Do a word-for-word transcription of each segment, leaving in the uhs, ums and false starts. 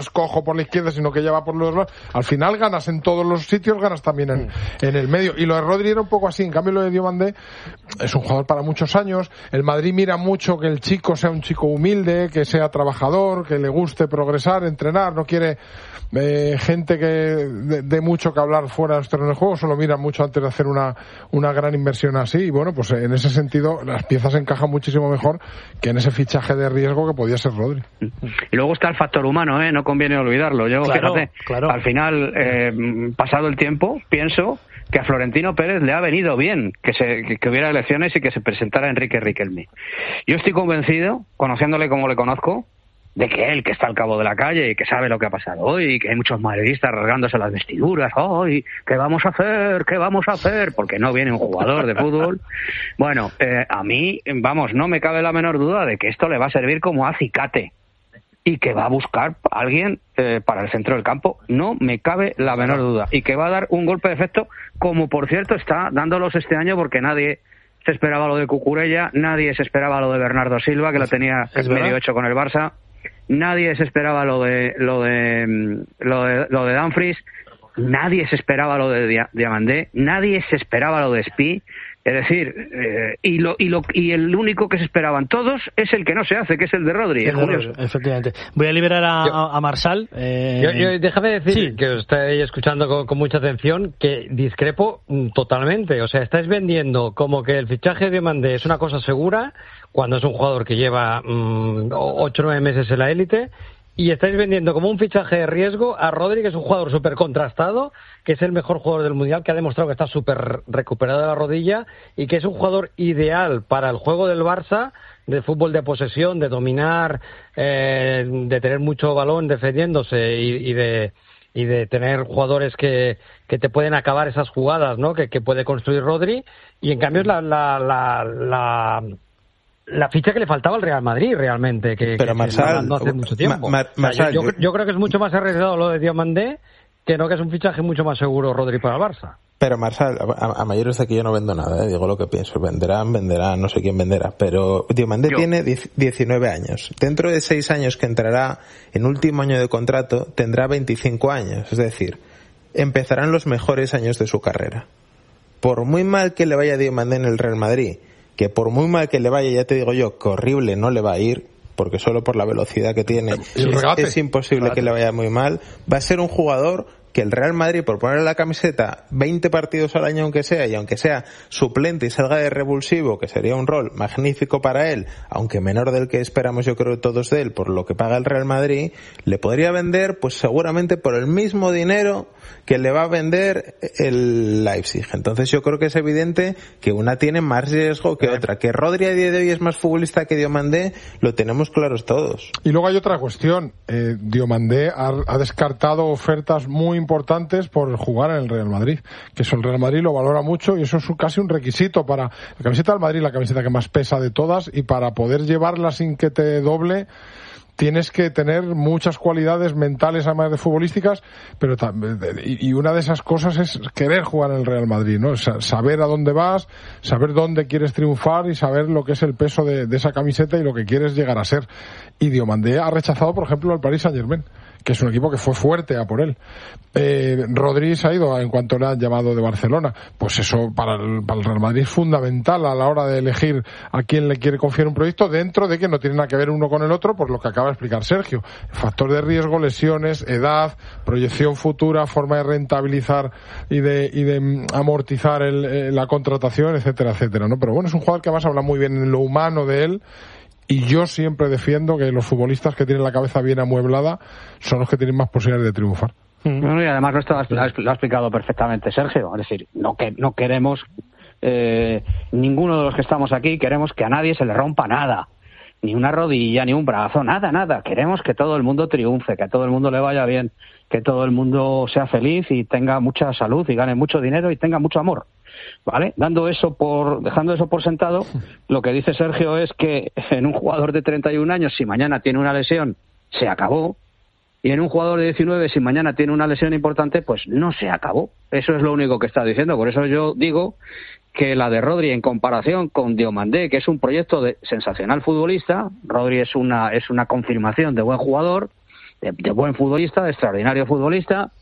cojo por la izquierda, sino que ya va por los lados. Al final ganas en todos los sitios, ganas también en, en el medio. Y lo de Rodri era un poco así. En cambio, lo de Diomandé es un jugador para muchos años. El Madrid mira mucho que el chico sea un chico humilde, que sea trabajador, que le guste progresar, entrenar. No quiere eh, gente que de, de mucho que hablar fuera de los terrenos de juego. Solo mira mucho antes de hacer una, una gran inversión así. Y bueno, pues en ese sentido las piezas encajan muchísimo mejor que en ese fichaje de riesgo que podía ser Rodri. Y luego está el factor humano, ¿eh? No conviene olvidarlo. Yo, claro, fíjate, claro. Al final, eh, pasado el tiempo, pienso que a Florentino Pérez le ha venido bien que, se, que, que hubiera elecciones y que se presentara Enrique Riquelme. Yo estoy convencido, conociéndole como le conozco, de que él, que está al cabo de la calle y que sabe lo que ha pasado hoy, y que hay muchos madridistas rasgándose las vestiduras, hoy, ¿qué vamos a hacer? ¿Qué vamos a hacer? Porque no viene un jugador de fútbol. Bueno, eh, a mí, vamos, no me cabe la menor duda de que esto le va a servir como acicate y que va a buscar a alguien eh, para el centro del campo, no me cabe la menor duda, y que va a dar un golpe de efecto, como por cierto está dándolos este año, porque nadie se esperaba lo de Cucurella, nadie se esperaba lo de Bernardo Silva, que lo tenía medio hecho con el Barça, nadie se esperaba lo de lo de lo de, lo de Dumfries, nadie se esperaba lo de Diomandé, nadie se esperaba lo de Spi. Es decir, eh, y lo y lo y el único que se esperaban todos es el que no se hace, que es el de Rodri. Es curioso. Efectivamente. Voy a liberar a, yo, a Marsal. Eh... Yo, yo, déjame decir sí. que os estoy escuchando con, con mucha atención, que discrepo totalmente. O sea, estáis vendiendo como que el fichaje de Diomandé es una cosa segura, cuando es un jugador que lleva mmm, ocho o nueve meses en la élite, y estáis vendiendo como un fichaje de riesgo a Rodri, que es un jugador súper contrastado, que es el mejor jugador del Mundial, que ha demostrado que está súper recuperado de la rodilla y que es un jugador ideal para el juego del Barça, de fútbol de posesión, de dominar, eh, de tener mucho balón defendiéndose y, y de y de tener jugadores que, que te pueden acabar esas jugadas, ¿no? Que, que puede construir Rodri, y en cambio es la... la, la, la la ficha que le faltaba al Real Madrid realmente, que, pero que Marsal, no hace mucho tiempo. Ma, Ma, Marsal, o sea, yo, yo, yo creo que es mucho más arriesgado lo de Diomandé, que no, que es un fichaje mucho más seguro Rodri para el Barça. Pero Marsal, a, a mayores de que yo no vendo nada, ¿eh? Digo lo que pienso, venderán, venderán, no sé quién venderá, pero Diomandé yo. tiene diecinueve años. Dentro de seis años que entrará en último año de contrato, tendrá veinticinco años, es decir, empezarán los mejores años de su carrera. Por muy mal que le vaya a Diomandé en el Real Madrid, que por muy mal que le vaya, ya te digo yo, que horrible no le va a ir, porque solo por la velocidad que tiene es, es imposible regate. que le vaya muy mal. Va a ser un jugador que el Real Madrid, por ponerle la camiseta veinte partidos al año aunque sea, y aunque sea suplente y salga de revulsivo, que sería un rol magnífico para él, aunque menor del que esperamos yo creo todos de él, por lo que paga el Real Madrid, le podría vender pues seguramente por el mismo dinero que le va a vender el Leipzig. Entonces yo creo que es evidente que una tiene más riesgo que otra. Que Rodri a día de hoy es más futbolista que Diomandé, lo tenemos claros todos. Y luego hay otra cuestión. Eh, Diomandé ha, ha descartado ofertas muy importantes por jugar en el Real Madrid, que eso el Real Madrid lo valora mucho, y eso es casi un requisito para la camiseta del Madrid, la camiseta que más pesa de todas, y para poder llevarla sin que te doble tienes que tener muchas cualidades mentales además de futbolísticas, pero y una de esas cosas es querer jugar en el Real Madrid, ¿no? Saber a dónde vas, saber dónde quieres triunfar y saber lo que es el peso de, de esa camiseta y lo que quieres llegar a ser. Y Diomandé ha rechazado, por ejemplo, al Paris Saint-Germain, que es un equipo que fue fuerte a por él. Eh, Rodri se ha ido en cuanto le han llamado de Barcelona. Pues eso para el, para el Real Madrid es fundamental a la hora de elegir a quién le quiere confiar un proyecto, dentro de que no tiene nada que ver uno con el otro, por lo que acaba de explicar Sergio. Factor de riesgo, lesiones, edad, proyección futura, forma de rentabilizar y de, y de amortizar el, eh, la contratación, etcétera, etcétera, ¿no? Pero bueno, es un jugador que además habla muy bien en lo humano de él. Y yo siempre defiendo que los futbolistas que tienen la cabeza bien amueblada son los que tienen más posibilidades de triunfar. Bueno, y además esto lo ha explicado perfectamente Sergio. Es decir, no, que, no queremos, eh, ninguno de los que estamos aquí queremos que a nadie se le rompa nada. Ni una rodilla, ni un brazo, nada, nada. Queremos que todo el mundo triunfe, que a todo el mundo le vaya bien, que todo el mundo sea feliz y tenga mucha salud y gane mucho dinero y tenga mucho amor. ¿Vale? Dando eso por, dejando eso por sentado, lo que dice Sergio es que en un jugador de treinta y un años, si mañana tiene una lesión, se acabó. Y en un jugador de diecinueve, si mañana tiene una lesión importante, pues no se acabó. Eso es lo único que está diciendo. Por eso yo digo que la de Rodri, en comparación con Diomandé, que es un proyecto de sensacional futbolista, Rodri es una, es una confirmación de buen jugador, de, de buen futbolista, de extraordinario futbolista.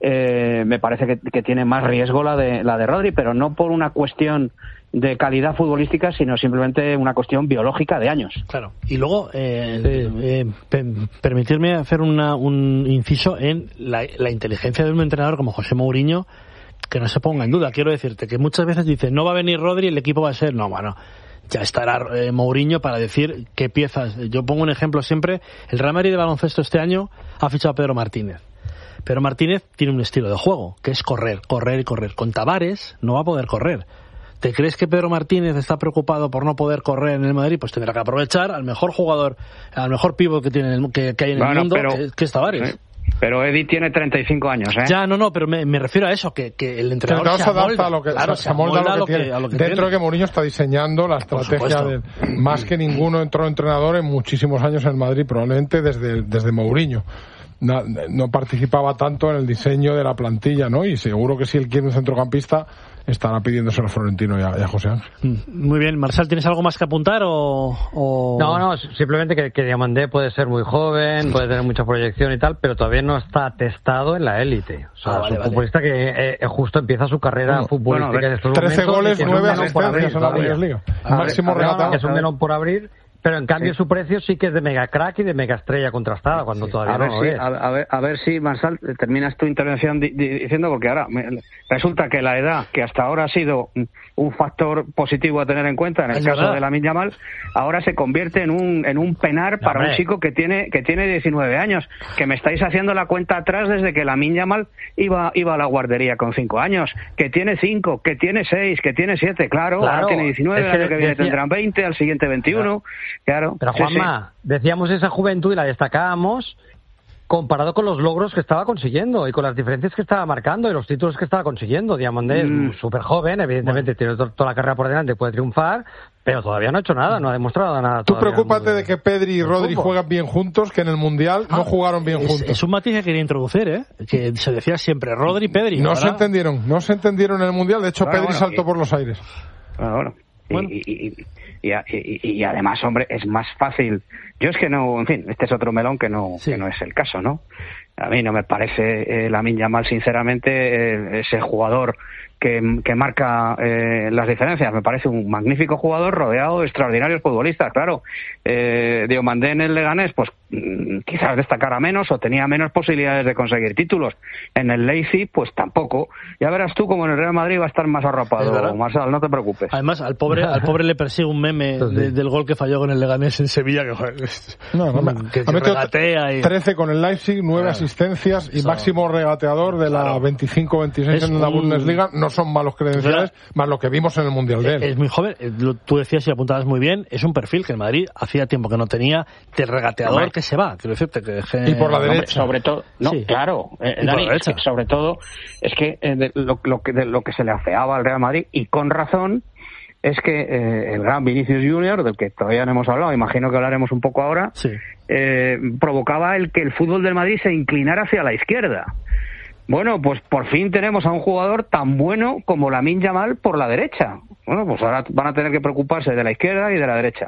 Eh, me parece que, que tiene más riesgo la de la de Rodri, pero no por una cuestión de calidad futbolística, sino simplemente una cuestión biológica de años. Claro. Y luego, eh, sí. eh, per- permitirme hacer una, un inciso en la, la inteligencia de un entrenador como José Mourinho, que no se ponga en duda. Quiero decirte que muchas veces dicen, no va a venir Rodri, el equipo va a ser... No, bueno, ya estará eh, Mourinho para decir qué piezas. Yo pongo un ejemplo siempre. El Real Madrid de baloncesto este año ha fichado a Pedro Martínez. Pero Martínez tiene un estilo de juego, que es correr, correr y correr. Con Tavares no va a poder correr. ¿Te crees que Pedro Martínez está preocupado por no poder correr en el Madrid? Pues tendrá que aprovechar al mejor jugador, al mejor pívot que tiene el, que, que hay en bueno, el mundo, pero, que, que es Tavares. ¿sí? Pero Eddie tiene treinta y cinco años, ¿eh? Ya, no, no, pero me, me refiero a eso, que, que el entrenador se, se adapta a lo que, claro, se amolda a lo que, tiene. A lo que Dentro tiene. De que Mourinho está diseñando la estrategia de, más que ninguno entró entrenador en muchísimos años en Madrid, probablemente desde, desde Mourinho. No, no participaba tanto en el diseño de la plantilla, ¿no? Y seguro que si él quiere un centrocampista estará pidiéndoselo a Florentino y a, y a José Ángel. Muy bien, Marcel, ¿tienes algo más que apuntar o...? o... No, no, simplemente que, que Diamandé puede ser muy joven, puede tener mucha proyección y tal, pero todavía no está testado en la élite. O sea, ah, vale, es un vale. futbolista que eh, justo empieza su carrera bueno, futbolística bueno, en estos trece momentos. trece goles, nueve asistencias en la Bundesliga. Máximo regatado. Es un melón por abrir. Pero en cambio sí. su precio sí que es de mega crack y de mega estrella contrastada, cuando sí. todavía a ver no si, es. A, a, ver, a ver si, Marsal, terminas tu intervención di, di, diciendo, porque ahora me, resulta que la edad, que hasta ahora ha sido un factor positivo a tener en cuenta en el es caso verdad. de Lamine Yamal, ahora se convierte en un en un penar para Hombre. un chico que tiene que tiene diecinueve años, que me estáis haciendo la cuenta atrás desde que Lamine Yamal iba iba a la guardería con cinco años, que tiene cinco, que tiene seis, que tiene siete, claro, claro. ahora tiene diecinueve, es que el año que viene decía... tendrán veinte, al siguiente veintiuno, claro. Pero Juanma, sí, sí. decíamos esa juventud y la destacábamos comparado con los logros que estaba consiguiendo y con las diferencias que estaba marcando y los títulos que estaba consiguiendo. Diamandé mm. es súper joven, evidentemente bueno. tiene toda la carrera por delante, puede triunfar, pero todavía no ha hecho nada, no ha demostrado nada. Tú preocúpate de que Pedri y Rodri juegan bien juntos, que en el Mundial ah, no jugaron bien es, juntos. Es un matiz que quería introducir, ¿eh? Que se decía siempre Rodri y Pedri. No ahora... se entendieron, no se entendieron en el Mundial, de hecho bueno, Pedri bueno, saltó y... por los aires. Bueno, bueno. Bueno. Y, y, y, y, y además, hombre, es más fácil. Yo es que no, en fin, este es otro melón que no, sí. que no es el caso, ¿no? A mí no me parece eh, Lamine Yamal, sinceramente, eh, ese jugador que, que marca eh, las diferencias. Me parece un magnífico jugador rodeado de extraordinarios futbolistas, claro. Eh, Diomandé en el Leganés, pues quizás destacara menos o tenía menos posibilidades de conseguir títulos. En el Leipzig, pues tampoco. Ya verás tú como en el Real Madrid va a estar más arropado, Marsal, no te preocupes. Además, al pobre al pobre le persigue un meme de, del gol que falló con el Leganés en Sevilla, que, joder, no, no, que, que regatea y... trece con el Leipzig, nueve ah, asistencias y so... máximo regateador de la claro. veinticinco veintiséis en la un... Bundesliga. No son malos credenciales, claro. más lo que vimos en el Mundial de él. Es muy joven, tú decías y apuntabas muy bien, es un perfil que el Madrid hacía tiempo que no tenía, de regateador que se va, quiero decirte que deje... Y por la derecha. Hombre, sobre todo, no, sí. claro, eh, Dani, es que sobre todo, es que eh, de, lo, lo que de lo que se le afeaba al Real Madrid, y con razón, es que eh, el gran Vinicius Junior, del que todavía no hemos hablado, imagino que hablaremos un poco ahora, sí. eh, provocaba el que el fútbol del Madrid se inclinara hacia la izquierda. Bueno, pues por fin tenemos a un jugador tan bueno como Lamine Yamal por la derecha. Bueno, pues ahora van a tener que preocuparse de la izquierda y de la derecha.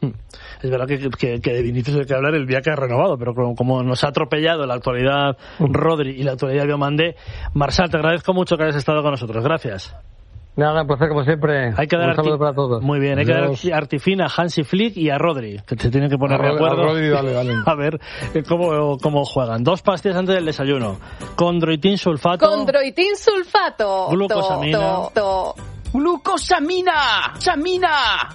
Es verdad que, que, que de Vinicius hay que hablar el día que ha renovado, pero como, como nos ha atropellado la actualidad Rodri y la actualidad Diomandé, Marsal, te agradezco mucho que hayas estado con nosotros. Gracias. Nada, un placer como siempre. Hay que dar un saludo arti- para todos. Muy bien, hay Adiós. que dar Artifina a Hansi Flick y a Rodri, que se tienen que poner a de acuerdo. A Rodri, dale, dale. A ver cómo, cómo juegan. Dos pastillas antes del desayuno. Condroitin sulfato. Condroitin sulfato. Glucosamina. To, to, to. Glucosamina. Samina.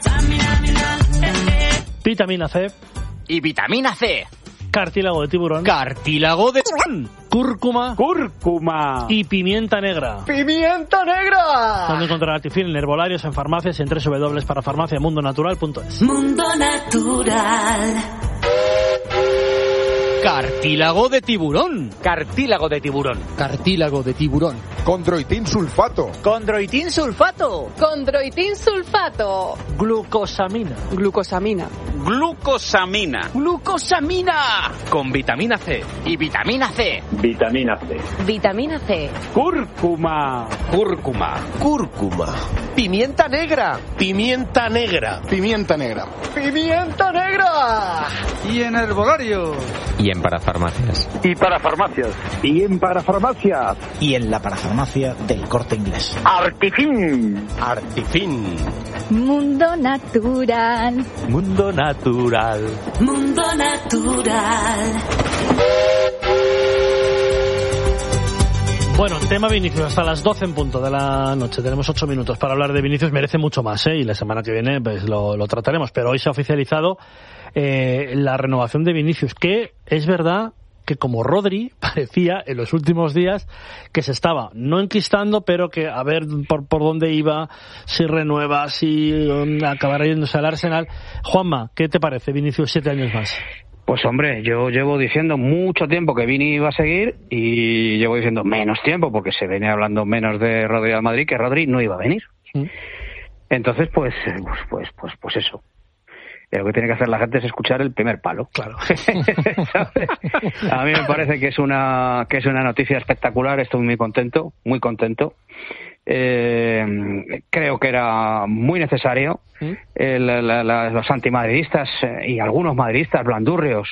Vitamina C. Y vitamina C. Cartílago de tiburón. Cartílago de tiburón. Cúrcuma. Cúrcuma. Y pimienta negra. ¡Pimienta negra! Donde encontrar Artifin en herbolarios, en farmacias y en doble u doble u doble u punto farmacia mundo natural punto es. Mundo Natural. Cartílago de tiburón. Cartílago de tiburón. Cartílago de tiburón. Condroitin sulfato. Condroitin sulfato. Condroitin sulfato. Glucosamina. Glucosamina. Glucosamina. Glucosamina. Con vitamina C. Y vitamina C. Vitamina C. Vitamina C. Cúrcuma. Cúrcuma. Cúrcuma. Pimienta negra. Pimienta negra. Pimienta negra. Pimienta negra. Y en herbolario. Y en parafarmacias. Y para farmacias. Y en parafarmacias. Y en la parafarmacia del Corte Inglés. Artifin. Artifin. Mundo natural. Mundo natural. Mundo natural. Bueno, tema Vinicius, hasta las doce en punto de la noche. Tenemos ocho minutos para hablar de Vinicius. Merece mucho más, ¿eh? Y la semana que viene pues lo, lo trataremos. Pero hoy se ha oficializado eh, la renovación de Vinicius, que es verdad que como Rodri parecía en los últimos días que se estaba no enquistando, pero que a ver por, por dónde iba, si renueva, si um, acabará yéndose al Arsenal. Juanma, ¿qué te parece Vinicius siete años más? Pues hombre, yo llevo diciendo mucho tiempo que Vini iba a seguir y llevo diciendo menos tiempo porque se venía hablando menos de Rodri al Madrid que Rodri no iba a venir. ¿Mm? Entonces, pues, pues, pues, pues, pues eso. Lo que tiene que hacer la gente es escuchar el primer palo. Claro. A mí me parece que es una que es una noticia espectacular. Estoy muy contento, muy contento. Eh, creo que era muy necesario. ¿Mm? eh, la, la, la, los antimadridistas eh, y algunos madridistas blandurrios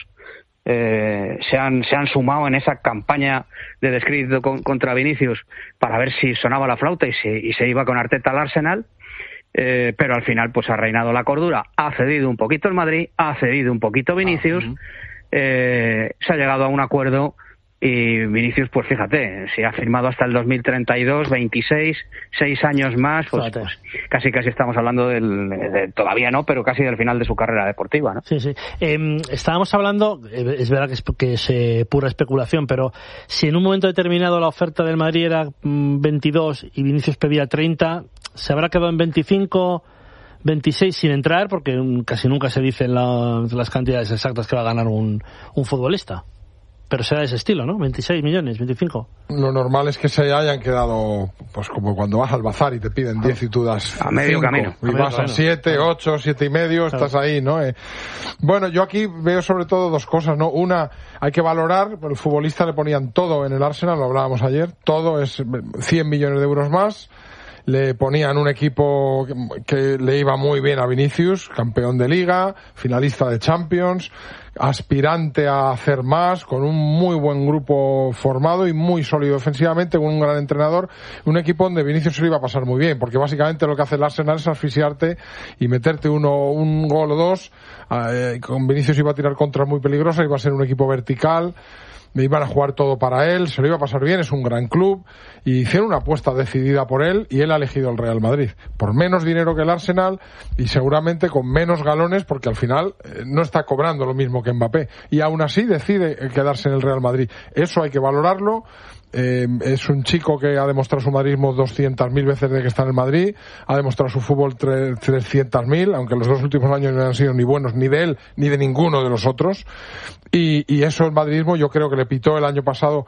eh, se han se han sumado en esa campaña de descrédito con, contra Vinicius para ver si sonaba la flauta y se, y se iba con Arteta al Arsenal. Eh, pero al final pues ha reinado la cordura, ha cedido un poquito el Madrid, ha cedido un poquito Vinicius, uh-huh. eh, se ha llegado a un acuerdo y Vinicius, pues fíjate, si ha firmado hasta el dos mil treinta y dos, veintiséis, seis años más, pues, pues casi casi estamos hablando del, de, todavía no, pero casi del final de su carrera deportiva, ¿no? Sí, sí. Eh, estábamos hablando, eh, es verdad que es, que es eh, pura especulación, pero si en un momento determinado la oferta del Madrid era mm, veintidós y Vinicius pedía treinta, ¿se habrá quedado en veinticinco, veintiséis sin entrar? Porque casi nunca se dicen la, las cantidades exactas que va a ganar un, un futbolista. Pero será de ese estilo, ¿no? veintiséis millones, veinticinco. Lo normal es que se hayan quedado, pues como cuando vas al bazar y te piden diez y tú das a medio cinco, camino. Y a vas camino. a siete, ocho, siete y medio, claro. Estás ahí, ¿no? Eh, bueno, yo aquí veo sobre todo dos cosas, ¿no? Una, hay que valorar, el futbolista le ponían todo en el Arsenal, lo hablábamos ayer, todo es cien millones de euros más. Le ponían un equipo que le iba muy bien a Vinicius, campeón de Liga, finalista de Champions, aspirante a hacer más, con un muy buen grupo formado y muy sólido ofensivamente, con un gran entrenador, un equipo donde Vinicius se lo iba a pasar muy bien, porque básicamente lo que hace el Arsenal es asfixiarte y meterte uno, un gol o dos. Eh, con Vinicius iba a tirar contras muy peligrosas, iba a ser un equipo vertical, me iban a jugar todo para él, se lo iba a pasar bien, es un gran club, y hicieron una apuesta decidida por él y él ha elegido el Real Madrid, por menos dinero que el Arsenal y seguramente con menos galones, porque al final eh, no está cobrando lo mismo que Mbappé, y aún así decide quedarse en el Real Madrid. Eso hay que valorarlo. Eh, es un chico que ha demostrado su madridismo doscientas mil veces desde que está en el Madrid, ha demostrado su fútbol trescientas mil, aunque los dos últimos años no han sido ni buenos ni de él ni de ninguno de los otros, y, y eso el madridismo yo creo que le pitó el año pasado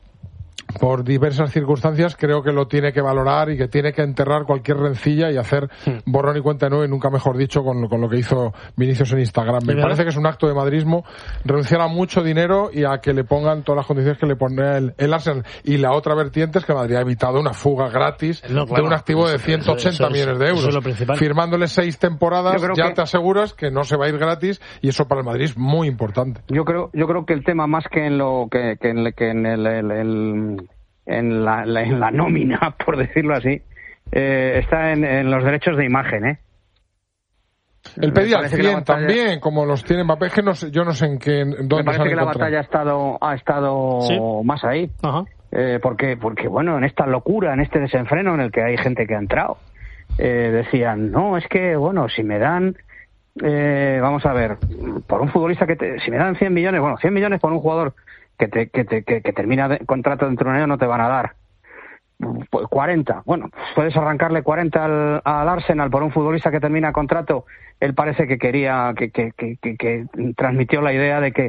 por diversas circunstancias, creo que lo tiene que valorar y que tiene que enterrar cualquier rencilla y hacer borrón y cuenta nueva, y nunca mejor dicho, con, con lo que hizo Vinicius en Instagram. Me parece que es un acto de madridismo renunciar a mucho dinero y a que le pongan todas las condiciones que le pone el, el Arsenal. Y la otra vertiente es que Madrid ha evitado una fuga gratis no, claro, de un activo de ciento ochenta eso, eso, millones de euros. Es Firmándole seis temporadas ya que... te aseguras que no se va a ir gratis, y eso para el Madrid es muy importante. Yo creo yo creo que el tema, más que en lo que, que en, que en el, el, el En la, la, en la nómina, por decirlo así, eh, está en, en los derechos de imagen, ¿eh? El pedía cien batalla... también, como los tiene Mbappé, que no sé, yo no sé en qué, en dónde. Me parece que la batalla ha estado, ha estado ¿sí? más ahí. Ajá. Eh, porque, porque, bueno, en esta locura, en este desenfreno en el que hay gente que ha entrado, eh, decían, no, es que, bueno, si me dan, eh, vamos a ver, por un futbolista que, te, si me dan cien millones, bueno, cien millones por un jugador que te, que, te, que, que termina de contrato dentro de un año no te van a dar cuarenta. Bueno, puedes arrancarle cuarenta al, al Arsenal por un futbolista que termina contrato. Él parece que quería, que, que, que, que, que transmitió la idea de que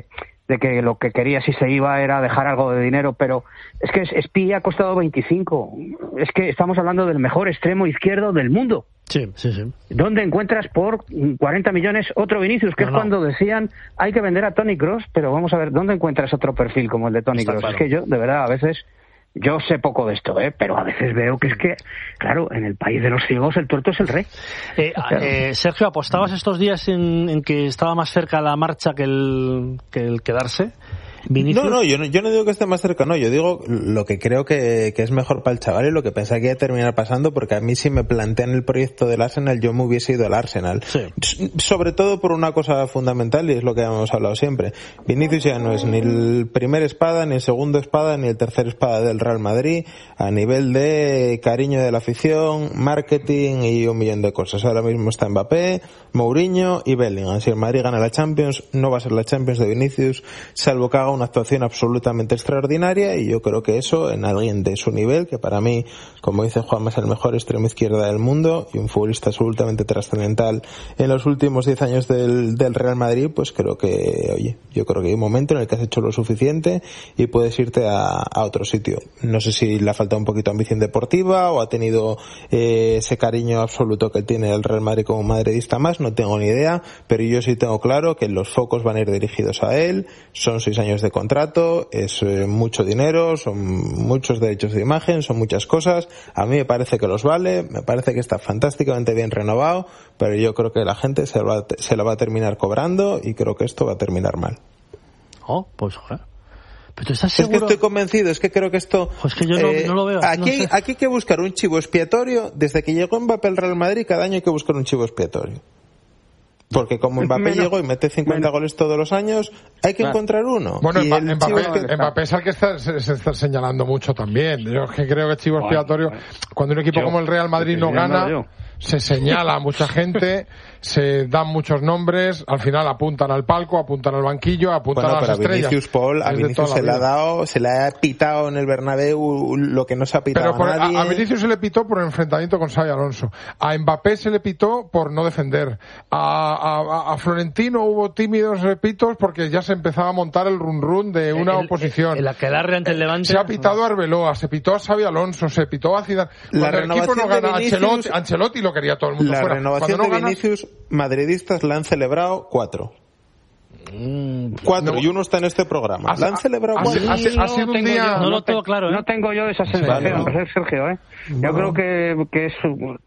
de que lo que quería si se iba era dejar algo de dinero, pero es que Spi ha costado veinticinco. Es que estamos hablando del mejor extremo izquierdo del mundo. Sí, sí, sí. ¿Dónde encuentras por cuarenta millones otro Vinicius? Que no, es no. cuando decían hay que vender a Toni Kroos, pero vamos a ver, ¿dónde encuentras otro perfil como el de Toni Kroos? Claro. Es que yo, de verdad, a veces... Yo sé poco de esto, ¿eh? Pero a veces veo que es que, claro, en el país de los ciegos el tuerto es el rey. Eh, claro. eh, Sergio, ¿apostabas estos días en, en que estaba más cerca la marcha que el, que el quedarse? ¿Vinicius? No, no, yo no, yo no digo que esté más cerca, no, yo digo lo que creo que, que es mejor para el chaval y lo que pensaba que iba a terminar pasando, porque a mí si me plantean el proyecto del Arsenal, yo me hubiese ido al Arsenal. Sí. Sobre todo por una cosa fundamental, y es lo que hemos hablado siempre. Vinicius ya no es ni el primer espada, ni el segundo espada, ni el tercer espada del Real Madrid, a nivel de cariño de la afición, marketing y un millón de cosas. Ahora mismo está Mbappé, Mourinho y Bellingham. Si el Madrid gana la Champions, no va a ser la Champions de Vinicius, salvo que haga una actuación absolutamente extraordinaria, y yo creo que eso en alguien de su nivel, que para mí, como dice Juanma, es el mejor extremo izquierda del mundo y un futbolista absolutamente trascendental en los últimos diez años del, del Real Madrid, pues creo que, oye, yo creo que hay un momento en el que has hecho lo suficiente y puedes irte a, a otro sitio. No sé si le ha faltado un poquito de ambición deportiva o ha tenido eh, ese cariño absoluto que tiene el Real Madrid como madridista más, no tengo ni idea, pero yo sí tengo claro que los focos van a ir dirigidos a él. Son seis años de contrato, es eh, mucho dinero, son muchos derechos de imagen, son muchas cosas. A mí me parece que los vale, me parece que está fantásticamente bien renovado, pero yo creo que la gente se lo va, se lo va a terminar cobrando y creo que esto va a terminar mal. Oh, pues joder. ¿Pero tú estás seguro? Es que estoy convencido, es que creo que esto... Pues que yo no, eh, no lo veo. Aquí, no sé. aquí hay que buscar un chivo expiatorio. Desde que llegó Mbappé al Real Madrid, cada año hay que buscar un chivo expiatorio. Porque como Mbappé menos, llegó y mete cincuenta menos. goles todos los años, hay que claro. encontrar uno. Bueno, y Mbappé, Mbappé, Mbappé es el que está, se, se está señalando mucho también. Yo es que creo que chivo expiatorio, bueno, cuando un equipo yo, como el Real Madrid no gana, se señala a mucha gente, se dan muchos nombres, al final apuntan al palco, apuntan al banquillo, apuntan bueno, a las estrellas. A Vinicius Paul, a Vinicius se le ha dado, se le ha pitado en el Bernabéu lo que no se ha pitado pero por, a nadie. A, a Vinicius se le pitó por el enfrentamiento con Xabi Alonso. A Mbappé se le pitó por no defender. A, a, a Florentino hubo tímidos pitos porque ya se empezaba a montar el run run de una el, oposición. El, el aquelarre ante el Levante. Se ha pitado a Arbeloa, se pitó a Xabi Alonso, se pitó a Zidane. Cuando el equipo no gana, Vinicius, Ancelotti, Ancelotti lo quería todo el mundo la fuera. Renovación no de gana, Vinicius, madridistas la han celebrado cuatro. Mm, cuatro, no, y uno está en este programa. Hace, la han celebrado hace, cuatro. Hace, hace un día... Yo, no, no lo tengo claro, ¿eh? No tengo yo esa sensación, vale. Sergio, ¿eh? Yo no. creo que, que es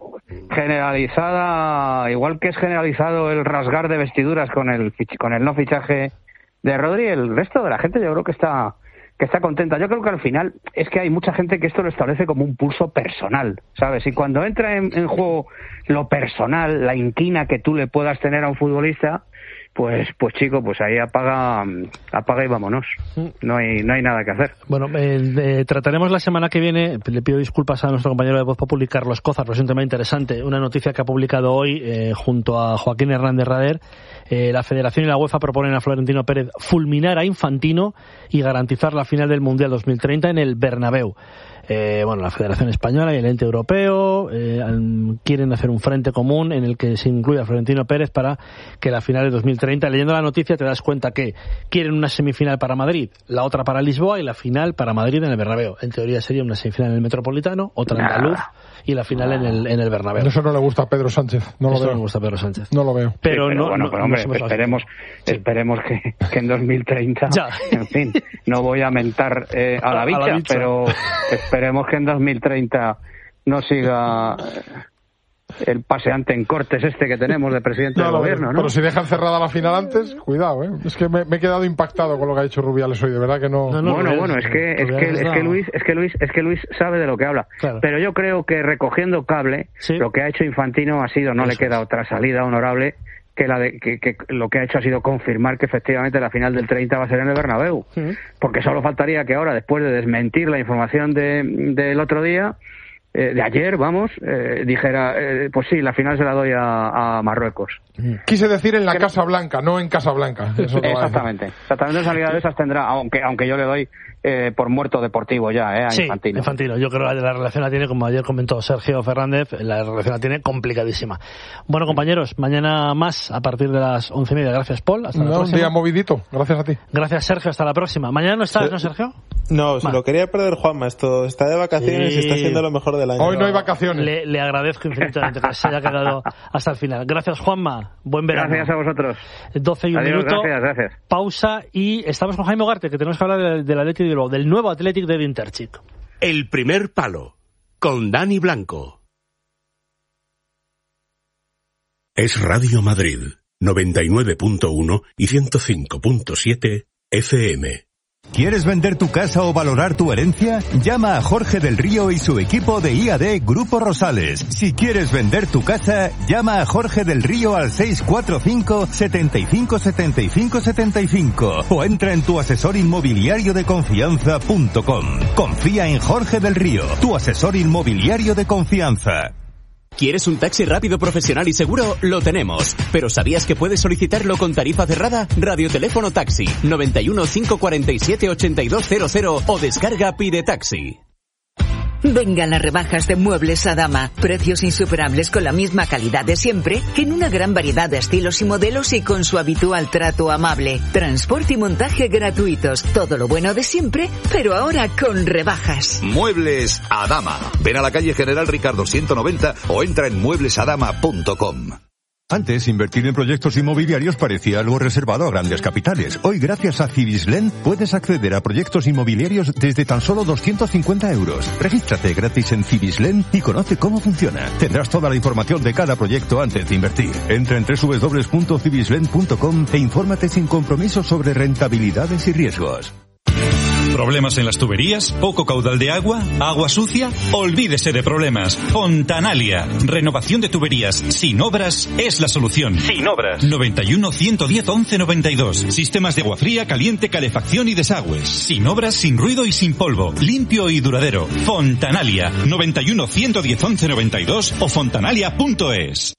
generalizada, igual que es generalizado el rasgar de vestiduras con el, con el no fichaje de Rodri, el resto de la gente yo creo que está... que está contenta. Yo creo que al final es que hay mucha gente que esto lo establece como un pulso personal, ¿sabes? Y cuando entra en, en juego lo personal, la inquina que tú le puedas tener a un futbolista, pues pues chico, pues ahí apaga apaga y vámonos. No hay no hay nada que hacer. Bueno, eh, eh, trataremos la semana que viene, le pido disculpas a nuestro compañero de Voz Populi, Carlos Cozar, pero es un tema interesante, una noticia que ha publicado hoy eh, junto a Joaquín Hernández Rader. Eh, la Federación y la UEFA proponen a Florentino Pérez fulminar a Infantino y garantizar la final del Mundial dos mil treinta en el Bernabéu. Eh, bueno, la Federación Española y el ente europeo eh, quieren hacer un frente común en el que se incluya a Florentino Pérez para que la final de dos mil treinta, leyendo la noticia te das cuenta que quieren una semifinal para Madrid, la otra para Lisboa y la final para Madrid en el Bernabéu. En teoría sería una semifinal en el Metropolitano, otra en andaluz y la final en el en el Bernabéu. Eso no le gusta a Pedro Sánchez, no lo Eso veo. no le gusta a Pedro Sánchez. No lo veo. Pero, sí, pero no, bueno, no, pero hombre, no esperemos, sí. esperemos que, que en dos mil treinta, ya. En fin, no voy a mentar eh, a la bicha, pero esperemos que en dos mil treinta no siga el paseante en cortes este que tenemos de presidente no, del gobierno, ¿no? Pero si dejan cerrada la final antes, cuidado, ¿eh? Es que me, me he quedado impactado con lo que ha dicho Rubiales hoy, de verdad que no... no, no bueno, bueno, es que, es que, es que Luis, es que Luis, es que Luis sabe de lo que habla. Claro. Pero yo creo que recogiendo cable, ¿sí? Lo que ha hecho Infantino ha sido, no Eso le queda es. otra salida honorable que la de que, que lo que ha hecho ha sido confirmar que efectivamente la final del treinta va a ser en el Bernabéu. Sí. Porque solo faltaría que ahora, después de desmentir la información de del otro día, eh, de ayer, vamos, eh, dijera, eh, pues sí, la final se la doy a, a Marruecos. Quise decir en la Casa Blanca, no en Casa Blanca. Eso exactamente, exactamente, en salida de esas tendrá, aunque aunque yo le doy eh, por muerto deportivo ya, ¿eh? A sí, Infantino. Infantino. Yo creo que la relación la tiene, como ayer comentó Sergio Fernández, la relación la tiene complicadísima. Bueno, compañeros, mañana más a partir de las once y media. Gracias, Paul. Hasta la no, próxima. Un día movidito. Gracias a ti. Gracias, Sergio. Hasta la próxima. Mañana no estás, sí. ¿no, Sergio? No, se lo quería perder Juanma. Esto está de vacaciones sí. y está siendo lo mejor del año. Hoy no hay vacaciones. Le, le agradezco infinitamente que se haya quedado hasta el final. Gracias, Juanma. Buen verano. Gracias a vosotros. doce y un Adiós, minuto. Gracias, gracias. Pausa y estamos con Jaime Ugarte, que tenemos que hablar del, del Athletic de Bilbao, del nuevo Athletic de Winterchik. El primer palo, con Dani Blanco. Es Radio Madrid, noventa y nueve punto uno y ciento cinco punto siete F M. ¿Quieres vender tu casa o valorar tu herencia? Llama a Jorge del Río y su equipo de I A D Grupo Rosales. Si quieres vender tu casa, llama a Jorge del Río al seis cuatro cinco, setenta y cinco, setenta y cinco, setenta y cinco o entra en tu asesor inmobiliario de confianza punto com. Confía en Jorge del Río, tu asesor inmobiliario de confianza. ¿Quieres un taxi rápido, profesional y seguro? Lo tenemos. ¿Pero sabías que puedes solicitarlo con tarifa cerrada? Radioteléfono Taxi, noventa y uno, cinco cuarenta y siete, ochenta y dos cero cero o descarga Pide Taxi. Vengan las rebajas de Muebles Adama. Precios insuperables con la misma calidad de siempre, en una gran variedad de estilos y modelos y con su habitual trato amable. Transporte y montaje gratuitos. Todo lo bueno de siempre, pero ahora con rebajas. Muebles Adama. Ven a la calle General Ricardo ciento noventa o entra en muebles adama punto com. Antes, invertir en proyectos inmobiliarios parecía algo reservado a grandes capitales. Hoy, gracias a Cibislen, puedes acceder a proyectos inmobiliarios desde tan solo doscientos cincuenta euros. Regístrate gratis en Cibislen y conoce cómo funciona. Tendrás toda la información de cada proyecto antes de invertir. Entra en doble u doble u doble u punto cibislen punto com e infórmate sin compromiso sobre rentabilidades y riesgos. ¿Problemas en las tuberías? ¿Poco caudal de agua? ¿Agua sucia? Olvídese de problemas. Fontanalia. Renovación de tuberías sin obras es la solución. Sin obras. noventa y uno, ciento diez, once noventa y dos. Sistemas de agua fría, caliente, calefacción y desagües. Sin obras, sin ruido y sin polvo. Limpio y duradero. Fontanalia. noventa y uno, ciento diez, once noventa y dos o fontanalia punto es.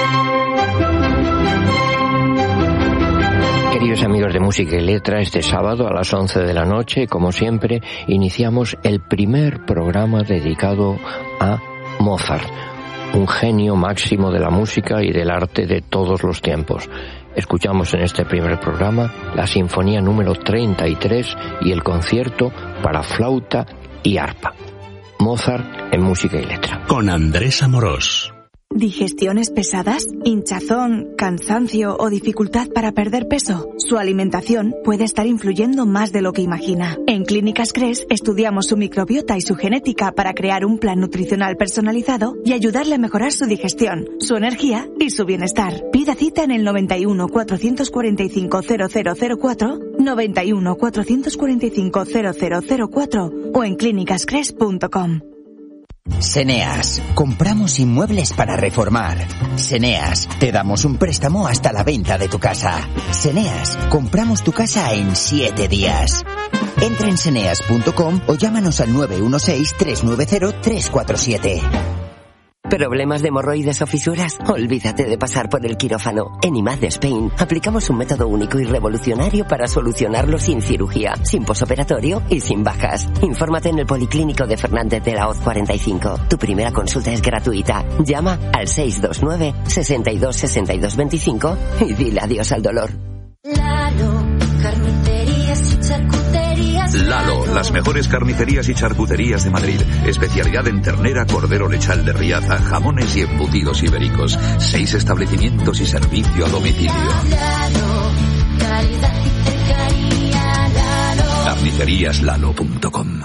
Queridos amigos de Música y Letra, este sábado a las once de la noche, como siempre, iniciamos el primer programa dedicado a Mozart, un genio máximo de la música y del arte de todos los tiempos. Escuchamos en este primer programa la Sinfonía número treinta y tres y el concierto para flauta y arpa. Mozart en Música y Letra. Con Andrés Amorós. ¿Digestiones pesadas? ¿Hinchazón, cansancio o dificultad para perder peso? Su alimentación puede estar influyendo más de lo que imagina. En Clínicas Cres estudiamos su microbiota y su genética para crear un plan nutricional personalizado y ayudarle a mejorar su digestión, su energía y su bienestar. Pida cita en el noventa y uno, cuatrocientos cuarenta y cinco, cero cero cero cuatro, noventa y uno, cuatrocientos cuarenta y cinco, cero cero cero cuatro o en clínicas cres punto com. Seneas, compramos inmuebles para reformar. Seneas, te damos un préstamo hasta la venta de tu casa. Seneas, compramos tu casa en siete días. Entra en seneas punto com o llámanos al nueve uno seis, tres nueve cero, tres cuatro siete. ¿Problemas de hemorroides o fisuras? Olvídate de pasar por el quirófano. En I M A D Spain aplicamos un método único y revolucionario para solucionarlo sin cirugía, sin posoperatorio y sin bajas. Infórmate en el Policlínico de Fernández de la Hoz cuarenta y cinco. Tu primera consulta es gratuita. Llama al seis dos nueve, sesenta y dos, sesenta y dos veinticinco y dile adiós al dolor. Lalo, carnicerías y charcuterías. Lalo, las mejores carnicerías y charcuterías de Madrid. Especialidad en ternera, cordero lechal de Riaza, jamones y embutidos ibéricos. Seis establecimientos y servicio a domicilio. Lalo, calidad y cercanía. Lalo. carnicerías lalo punto com.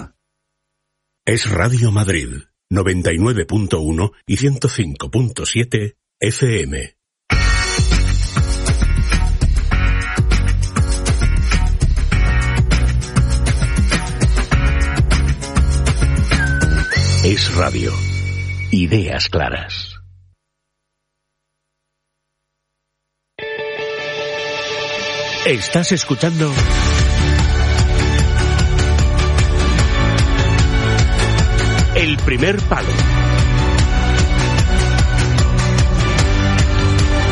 Es Radio Madrid, noventa y nueve punto uno y ciento cinco punto siete F M. Es radio. Ideas claras. Estás escuchando El primer palo.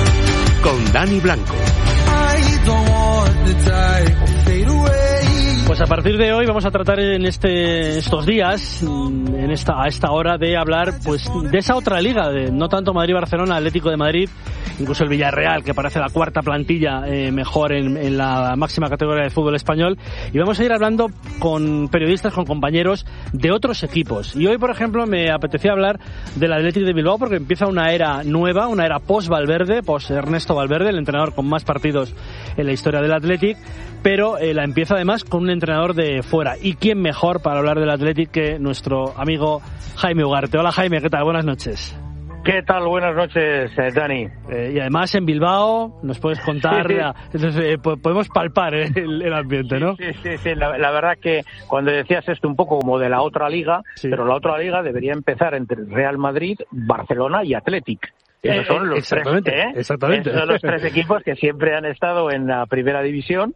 Con Dani Blanco. Pues Pues a partir de hoy vamos a tratar en este estos días, en esta a esta hora, de hablar pues de esa otra liga, de no tanto Madrid-Barcelona, Atlético de Madrid, incluso el Villarreal, que parece la cuarta plantilla eh, mejor en, en la máxima categoría de fútbol español. Y vamos a ir hablando con periodistas, con compañeros de otros equipos. Y hoy, por ejemplo, me apetecía hablar del Athletic de Bilbao, porque empieza una era nueva, una era post-Valverde, post-Ernesto Valverde, el entrenador con más partidos en la historia del Athletic, pero eh, la empieza además con un entrenador de fuera. ¿Y quién mejor para hablar del Athletic que nuestro amigo Jaime Ugarte? Hola Jaime, ¿qué tal? Buenas noches. ¿Qué tal? Buenas noches, eh, Dani. Eh, y además en Bilbao nos puedes contar, sí, sí. Entonces, eh, podemos palpar eh, el, el ambiente, ¿no? Sí, sí, sí. La, la verdad que cuando decías esto un poco como de la otra liga, sí. Pero la otra liga debería empezar entre Real Madrid, Barcelona y Athletic. Esos son los exactamente, tres, ¿eh? exactamente. Esos son los tres equipos que siempre han estado en la primera división.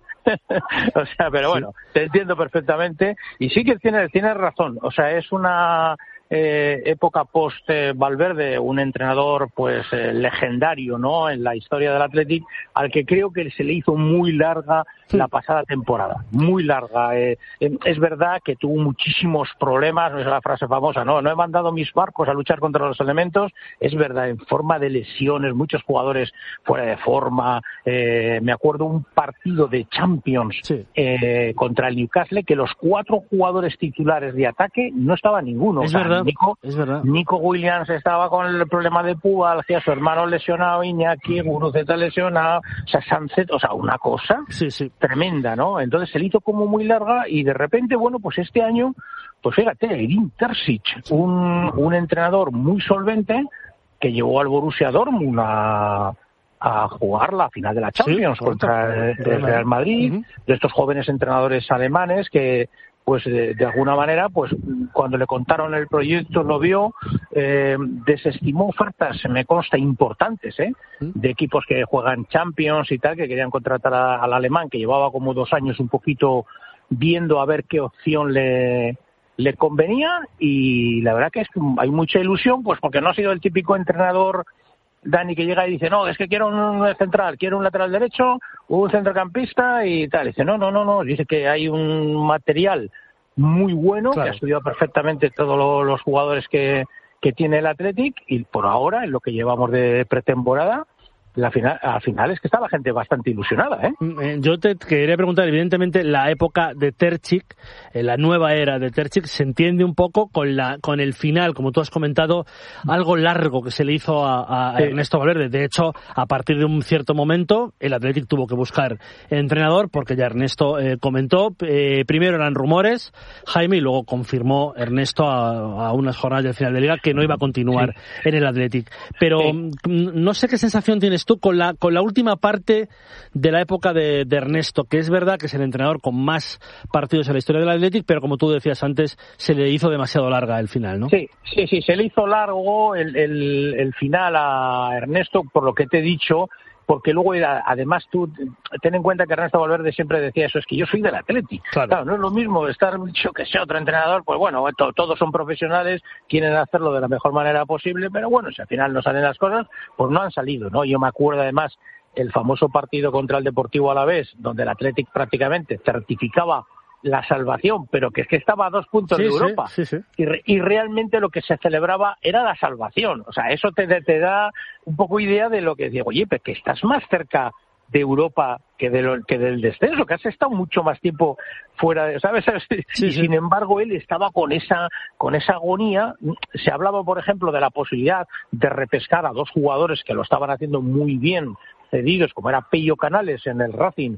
O sea, pero bueno, sí. Te entiendo perfectamente. Y sí que tienes, tienes razón. O sea, es una eh, época post eh, Valverde, un entrenador pues eh, legendario, ¿no? En la historia del Athletic, al que creo que se le hizo muy larga sí. La pasada temporada. Muy larga. Eh, es verdad que tuvo muchísimos problemas, no es la frase famosa, no, no he mandado mis barcos a luchar contra los elementos. Es verdad, en forma de lesiones, muchos jugadores fuera de forma. Eh, me acuerdo un partido de Champions sí. eh, contra el Newcastle, que los cuatro jugadores titulares de ataque no estaba ninguno. Es o sea, verdad, Nico, es verdad. Nico Williams estaba con el problema de púa, hacía su hermano lesionado, Iñaki, Guruceta lesionado, o sea, Sánchez, o sea, una cosa sí, sí. tremenda, ¿no? Entonces se le hizo como muy larga y de repente, bueno, pues este año, pues fíjate, Edin Terzic, un, un entrenador muy solvente que llevó al Borussia Dortmund a, a jugar la final de la Champions sí, contra el, el Real Madrid, uh-huh. De estos jóvenes entrenadores alemanes que pues de, de alguna manera, pues cuando le contaron el proyecto lo vio, eh, desestimó ofertas, me consta, importantes, ¿eh? De equipos que juegan Champions y tal, que querían contratar a, al alemán, que llevaba como dos años un poquito viendo a ver qué opción le, le convenía, y la verdad que es que hay mucha ilusión, pues porque no ha sido el típico entrenador, Dani, que llega y dice, no, es que quiero un central, quiero un lateral derecho, un centrocampista y tal. Dice, no, no, no, no. Dice que hay un material muy bueno, claro, que ha estudiado perfectamente todos los, los jugadores que, que tiene el Athletic, y por ahora, en lo que llevamos de pretemporada, la final, al final es que está la gente bastante ilusionada, ¿eh? Yo te quería preguntar, evidentemente la época de Terzic, la nueva era de Terzic, se entiende un poco con la con el final, como tú has comentado, algo largo que se le hizo a, a sí. Ernesto Valverde. De hecho, a partir de un cierto momento, el Athletic tuvo que buscar entrenador, porque ya Ernesto eh, comentó, eh, primero eran rumores, Jaime, y luego confirmó Ernesto a, a unas jornadas del final de liga que no iba a continuar sí. en el Athletic. Pero sí. no sé qué sensación tienes tú con la con la última parte de la época de, de Ernesto, que es verdad que es el entrenador con más partidos en la historia del Athletic, pero como tú decías antes, se le hizo demasiado larga el final, ¿no? Sí, sí, sí, se le hizo largo el, el, el final a Ernesto, por lo que te he dicho, porque luego, además, tú ten en cuenta que Ernesto Valverde siempre decía eso, es que yo soy del Athletic. Claro, claro, no es lo mismo estar, yo que sé, otro entrenador, pues bueno, to, todos son profesionales, quieren hacerlo de la mejor manera posible, pero bueno, si al final no salen las cosas, pues no han salido, ¿no? Yo me acuerdo además el famoso partido contra el Deportivo Alavés, donde el Athletic prácticamente certificaba la salvación, pero que es que estaba a dos puntos sí, de Europa, sí, sí, sí. Y, re, y realmente lo que se celebraba era la salvación. O sea, eso te, te da un poco idea de lo que digo, oye, pero que estás más cerca de Europa que, de lo, que del descenso, que has estado mucho más tiempo fuera de, ¿sabes? Sí, y sí. sin embargo él estaba con esa con esa agonía. Se hablaba, por ejemplo, de la posibilidad de repescar a dos jugadores que lo estaban haciendo muy bien cedidos, como era Pello Canales en el Racing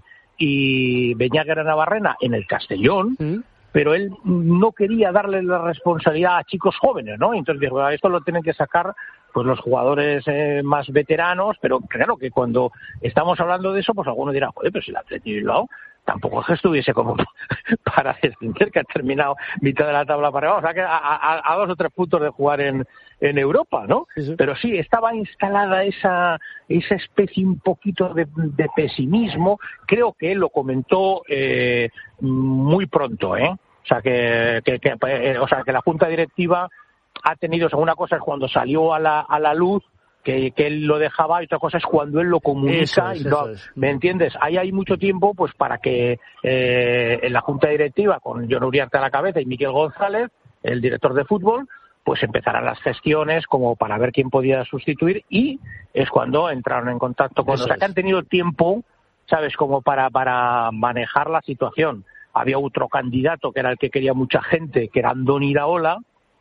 y Beñaguer Navarrena en el Castellón, ¿Mm? Pero él no quería darle la responsabilidad a chicos jóvenes, ¿no? Entonces dijo, esto lo tienen que sacar pues los jugadores eh, más veteranos, pero claro que cuando estamos hablando de eso, pues alguno dirá, joder, pero si el Athletic Bilbao tampoco es que estuviese como para descender, que ha terminado mitad de la tabla para abajo, o sea que a, a, a dos o tres puntos de jugar en, en Europa, ¿no? Sí, sí. Pero sí, estaba instalada esa esa especie un poquito de, de pesimismo. Creo que él lo comentó eh, muy pronto, ¿eh? O sea que, que, que eh, o sea que la junta directiva ha tenido, o sea, una cosa es cuando salió a la a la luz que, que él lo dejaba, y otra cosa es cuando él lo comunica. Eso es, y lo, eso es. ¿Me entiendes? Ahí hay mucho tiempo pues para que eh, en la junta directiva, con Jon Uriarte a la cabeza y Miquel González, el director de fútbol, pues empezaran las gestiones como para ver quién podía sustituir, y es cuando entraron en contacto con... Eso o sea, es. Que han tenido tiempo, ¿sabes?, como para, para manejar la situación. Había otro candidato que era el que quería mucha gente, que era Andoni Iraola,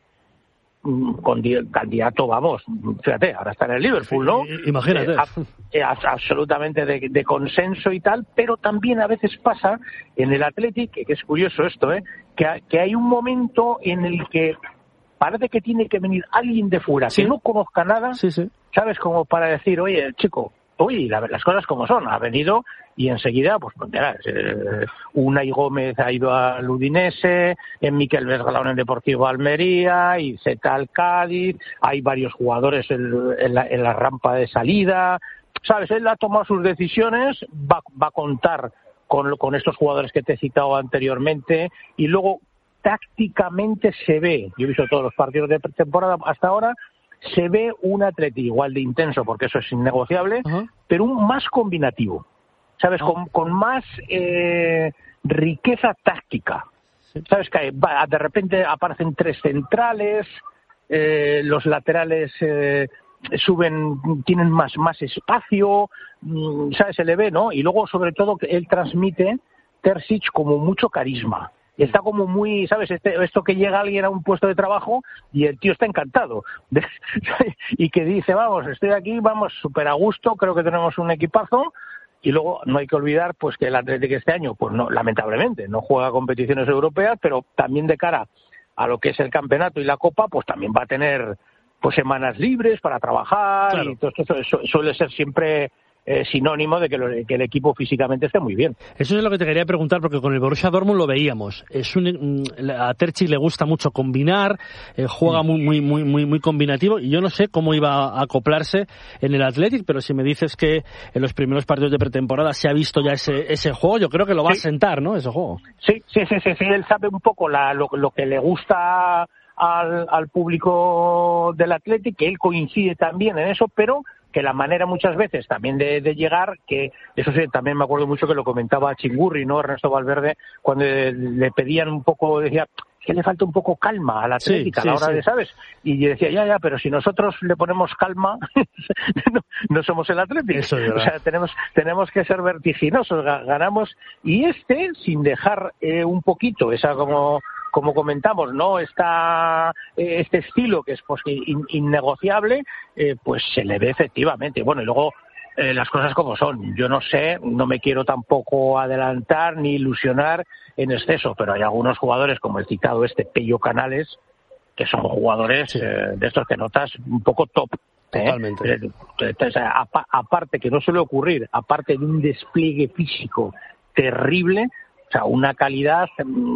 con candidato, vamos, fíjate, ahora está en el Liverpool, ¿no? Imagínate. Eh, a, eh, absolutamente de, de consenso y tal, pero también a veces pasa en el Athletic, que, que es curioso esto, ¿eh? Que, que hay un momento en el que parece que tiene que venir alguien de fuera, sí, que no conozca nada, sí, sí, ¿sabes? Como para decir, oye, chico, oye, la, las cosas como son, ha venido y enseguida, pues, pues mira, eh, Unai Gómez ha ido al Udinese, en Miquel Vesgalón en Deportivo Almería, y Zeta al Cádiz, hay varios jugadores en, en, la, en la rampa de salida, ¿sabes? Él ha tomado sus decisiones, va, va a contar con, con estos jugadores que te he citado anteriormente, y luego tácticamente se ve, yo he visto todos los partidos de pretemporada hasta ahora, se ve un Atleti igual de intenso, porque eso es innegociable, uh-huh, pero un más combinativo, ¿sabes? Uh-huh. Con, con más eh, riqueza táctica. Sí. ¿Sabes? Que va, de repente aparecen tres centrales, eh, los laterales eh, suben, tienen más, más espacio, ¿sabes? Se le ve, ¿no? Y luego, sobre todo, que él transmite, Terzic, como mucho carisma. Está como muy, ¿sabes? Este, esto que llega alguien a un puesto de trabajo y el tío está encantado. De, y que dice, vamos, estoy aquí, vamos, súper a gusto, creo que tenemos un equipazo. Y luego no hay que olvidar pues que el Atlético este año, pues no, lamentablemente, no juega competiciones europeas, pero también de cara a lo que es el campeonato y la Copa, pues también va a tener pues semanas libres para trabajar. Claro. Y todo esto su, suele ser siempre... Eh, sinónimo de que, lo, que el equipo físicamente esté muy bien. Eso es lo que te quería preguntar, porque con el Borussia Dortmund lo veíamos. Es un, a Terzic le gusta mucho combinar, eh, juega muy, muy, muy, muy, muy combinativo, y yo no sé cómo iba a acoplarse en el Athletic, pero si me dices que en los primeros partidos de pretemporada se ha visto ya ese, ese juego, yo creo que lo va sí. a sentar, ¿no? Ese juego. Sí, sí, sí, sí, sí. Él sabe un poco la, lo, lo que le gusta al, al público del Athletic, que él coincide también en eso, pero que la manera muchas veces también de, de llegar, que eso sí, también me acuerdo mucho que lo comentaba Chingurri, ¿no? Ernesto Valverde, cuando le pedían un poco, decía que le falta un poco calma a la Atlética sí, sí, a la hora sí. de, ¿sabes? Y yo decía, ya, ya, pero si nosotros le ponemos calma, no, no somos el Atlético. O sea, tenemos, tenemos que ser vertiginosos, ganamos, y este, sin dejar eh, un poquito esa como... como comentamos, no está eh, este estilo que es pues in, innegociable, eh, pues se le ve efectivamente. Bueno, y luego eh, las cosas como son. Yo no sé, no me quiero tampoco adelantar ni ilusionar en exceso, pero hay algunos jugadores como el citado este Pello Canales, que son jugadores sí. eh, de estos que notas un poco top. Totalmente. ¿eh? Entonces, apa- aparte que no suele ocurrir, aparte de un despliegue físico terrible, o sea, una calidad,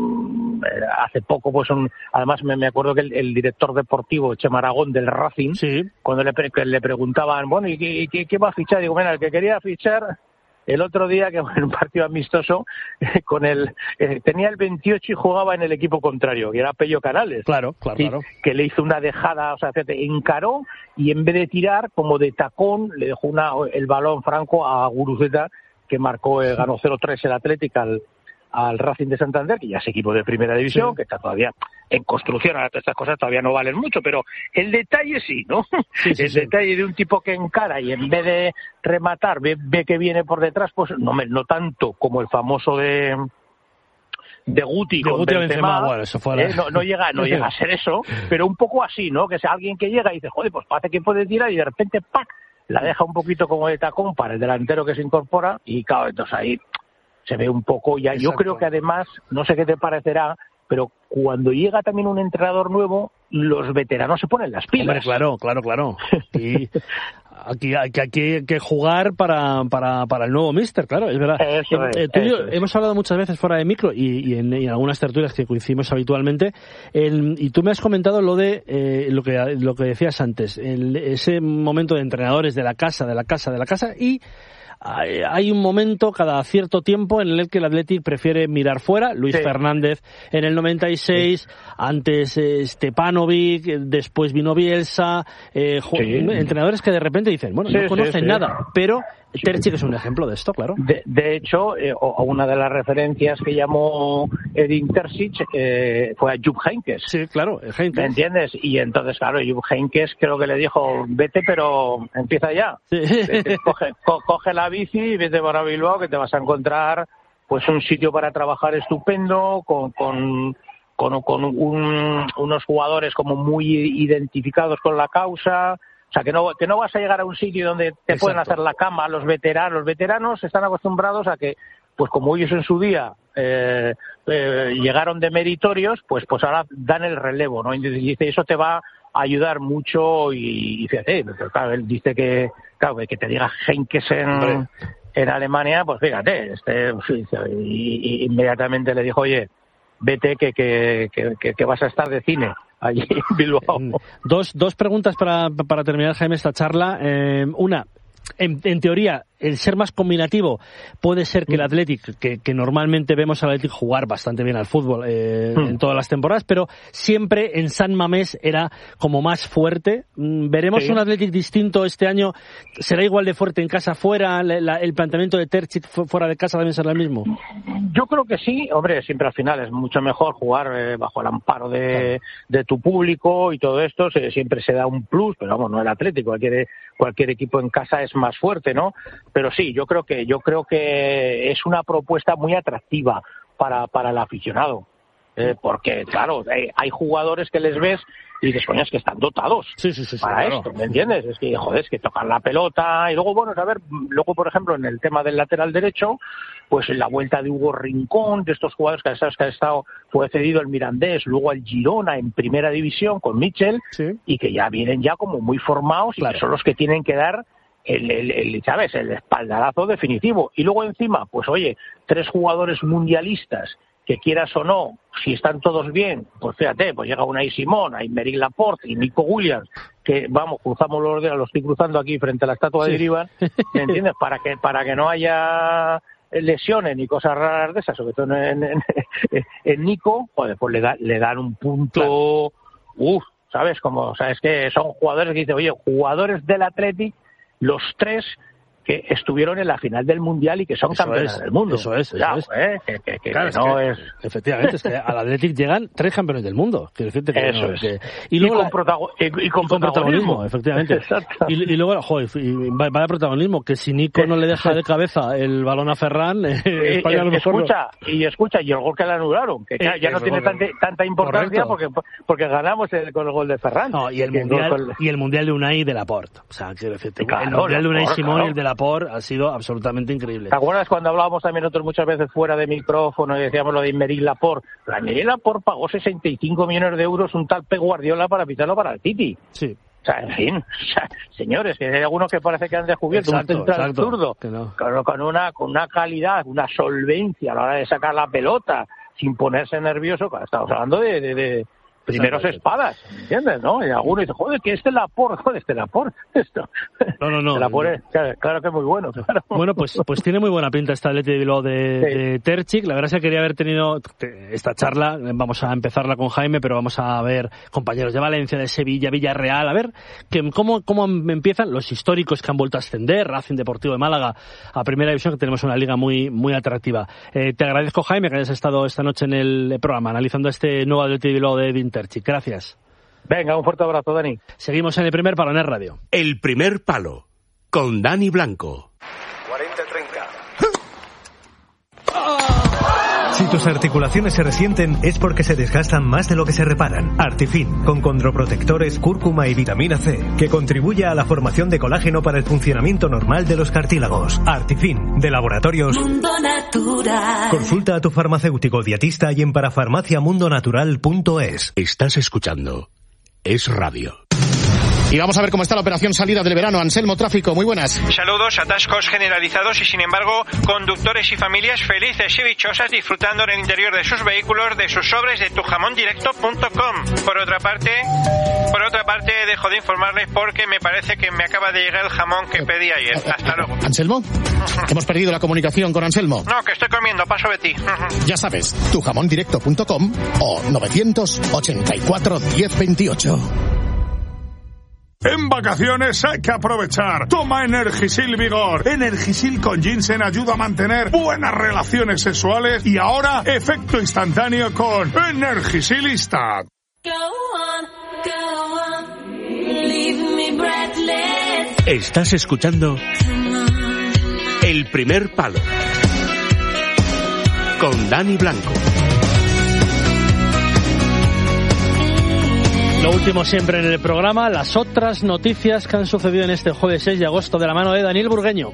hace poco, pues un, además me, me acuerdo que el, el director deportivo, Chema Aragón, del Racing, sí. cuando le, le preguntaban, bueno, ¿y qué, qué, qué va a fichar? Digo, mira, el que quería fichar el otro día, que en un partido amistoso, eh, con el eh, tenía el veintiocho y jugaba en el equipo contrario, que era Pello Canales. Claro, claro, ¿sí? claro. Que le hizo una dejada, o sea, encaró y en vez de tirar, como de tacón, le dejó una, el balón franco a Guruceta, que marcó, eh, ganó cero tres el Atlético al al Racing de Santander, que ya es equipo de primera división, sí. que está todavía en construcción, ahora todas estas cosas todavía no valen mucho, pero el detalle sí, ¿no? Sí, sí, el sí. detalle de un tipo que encara y en vez de rematar ve, ve que viene por detrás, pues no, no tanto como el famoso de de Guti de con Guti Benzema, Benzema, bueno, eso fue la... eh, no, no llega no llega a ser eso, pero un poco así, ¿no? Que sea alguien que llega y dice, joder, pues parece que puede tirar y de repente ¡pac! La deja un poquito como de tacón para el delantero que se incorpora y claro, entonces ahí se ve un poco ya. Exacto. Yo creo que además, no sé qué te parecerá, pero cuando llega también un entrenador nuevo, los veteranos se ponen las pilas. Hombre, claro, claro, claro. Y aquí hay que, aquí hay que jugar para, para, para el nuevo míster, claro, es verdad. Eso es, eh, tú y yo eso es. Hemos hablado muchas veces fuera de micro y, y, en, y en algunas tertulias que coincidimos habitualmente, el, y tú me has comentado lo de eh, lo que lo que decías antes, el, ese momento de entrenadores de la casa, de la casa, de la casa, y hay, hay un momento cada cierto tiempo en el que el Athletic prefiere mirar fuera. Luis sí. Fernández en el noventa y seis, sí. antes eh, Stepanovic, después vino Bielsa, eh, sí. entrenadores que de repente dicen, bueno, sí, no conocen sí, sí. nada, pero Terzic es un ejemplo de esto, claro. De, de hecho, eh, una de las referencias que llamó Edin Terzic eh, fue a Jupp Heynckes. Sí, claro, Heynckes. ¿Me entiendes? Y entonces, claro, Jupp Heynckes creo que le dijo, vete, pero empieza ya. Sí. Vete, coge, co, coge la bici y vete para Bilbao, que te vas a encontrar pues un sitio para trabajar estupendo, con... con con, con un, unos jugadores como muy identificados con la causa. O sea, que no, que no vas a llegar a un sitio donde te Exacto. pueden hacer la cama a los veteranos. Los veteranos están acostumbrados a que, pues como ellos en su día eh, eh, llegaron de meritorios, pues pues ahora dan el relevo, ¿no? Y dice, eso te va a ayudar mucho y, y fíjate, claro, él dice que, claro, que te diga Heynckes en, en Alemania, pues fíjate, este, y, y inmediatamente le dijo, oye, vete que, que, que, que vas a estar de cine allí en Bilbao. Dos, dos preguntas para, para terminar, Jaime, esta charla. Eh, una, en, en teoría, el ser más combinativo puede ser que el Athletic, que, que normalmente vemos al Athletic jugar bastante bien al fútbol eh, mm. en todas las temporadas, pero siempre en San Mamés era como más fuerte. ¿Veremos sí. un Athletic distinto este año? ¿Será igual de fuerte en casa fuera? La, la, ¿El planteamiento de Terzic fuera de casa también será el mismo? Yo creo que sí. Hombre, siempre al final es mucho mejor jugar eh, bajo el amparo de, de tu público y todo esto. Se, siempre se da un plus, pero vamos, no el Athletic. Cualquier, cualquier equipo en casa es más fuerte, ¿no? Pero sí, yo creo que yo creo que es una propuesta muy atractiva para para el aficionado, eh, porque claro, hay, hay jugadores que les ves y dices, coño, es que están dotados sí, sí, sí, para sí, esto, claro. ¿Me entiendes? Es que, joder, es que tocan la pelota y luego, bueno, a ver, luego, por ejemplo, en el tema del lateral derecho, pues en la vuelta de Hugo Rincón, de estos jugadores que, sabes, que ha estado, fue cedido al Mirandés, luego al Girona en primera división con Mitchell, sí. y que ya vienen ya como muy formados claro. y que son los que tienen que dar El, el, el, ¿sabes? El espaldarazo definitivo. Y luego encima, pues oye, tres jugadores mundialistas que quieras o no, si están todos bien, pues fíjate, pues llega Unai Simón, hay Aymeric Laporte y Nico Williams, que vamos, cruzamos los dedos, los estoy cruzando aquí frente a la estatua sí. de Iribar, ¿me entiendes? Para que, para que no haya lesiones ni cosas raras de esas, sobre todo en, en, en, en Nico, joder, pues le, da, le dan un punto, claro. uff, ¿sabes? Como, sabes que son jugadores que dicen, oye, jugadores del Athletic, los tres que estuvieron en la final del Mundial y que son eso campeones es, del mundo. Eso es, eso Cuidado, es. ¿eh? Que, que, que, claro, que no es, es... que, efectivamente, es que al Athletic llegan tres campeones del mundo. Quiero decirte que eso no, es. Que, y, luego y, con la, protago- y, y con, y con protagonismo, efectivamente. Y, y luego, joder, y vaya protagonismo, que si Nico no le deja de cabeza el balón a Ferran, eh, España a lo mejor escucha, no. Y escucha, y el gol que le anularon, que ya, ya no tiene tanta, tanta importancia porque, porque ganamos el, con el gol de Ferran. No, y el, mundial, con... y el Mundial de Unai y de Laporte. O sea, quiero decirte, claro, el Mundial de Unai claro, Simón claro. y el de Laporte ha sido absolutamente increíble. ¿Te acuerdas cuando hablábamos también nosotros muchas veces fuera de micrófono y decíamos lo de Aymeric Laporte? Aymeric Laporte pagó sesenta y cinco millones de euros un tal Pep Guardiola para pitarlo para el City. Sí. O sea, en fin, o sea, señores, que hay algunos que parece que han descubierto exacto, un central zurdo no. con, con, una, con una calidad, una solvencia a la hora de sacar la pelota sin ponerse nervioso. Estamos hablando de... de, de primeros espadas, ¿entiendes? ¿No? Y alguno dice, joder, que este Laporte, joder, este Laporte, esto. No, no, no. Laporte, claro, claro que es muy bueno, claro. Bueno, pues pues tiene muy buena pinta esta Athletic de Bilbao de, sí. de Terzic. La verdad es que quería haber tenido esta charla, vamos a empezarla con Jaime, pero vamos a ver compañeros de Valencia, de Sevilla, Villarreal, a ver que, cómo, cómo empiezan los históricos que han vuelto a ascender, Racing Deportivo de Málaga a Primera División, que tenemos una liga muy muy atractiva. Eh, te agradezco, Jaime, que hayas estado esta noche en el programa analizando este nuevo Athletic de Bilbao de Edin Terzic. Gracias. Venga, un fuerte abrazo, Dani. Seguimos en el primer palo en el radio. El primer palo, con Dani Blanco. cuarenta treinta. Si tus articulaciones se resienten es porque se desgastan más de lo que se reparan. Artifin, con condroprotectores, cúrcuma y vitamina C, que contribuye a la formación de colágeno para el funcionamiento normal de los cartílagos. Artifin, de Laboratorios Mundo Natural. Consulta a tu farmacéutico dietista y en parafarmacia mundo natural punto es. Estás escuchando Es Radio. Y vamos a ver cómo está la operación salida del verano. Anselmo Tráfico, muy buenas. Saludos, atascos generalizados y sin embargo conductores y familias felices y dichosas disfrutando en el interior de sus vehículos de sus sobres de tu jamón directo punto com. Por otra parte, por otra parte dejo de informarles porque me parece que me acaba de llegar el jamón que pedí ayer. Hasta luego. ¿Anselmo? Hemos perdido la comunicación con Anselmo. No, que estoy comiendo, paso de ti. Ya sabes, tujamondirecto punto com o novecientos ochenta y cuatro diez veintiocho. En vacaciones hay que aprovechar. Toma Energisil Vigor. Energisil con ginseng ayuda a mantener buenas relaciones sexuales y ahora efecto instantáneo con Energisilista. Estás escuchando El Primer Palo con Dani Blanco. Lo último siempre en el programa, las otras noticias que han sucedido en este jueves seis de agosto de la mano de Daniel Burgueño.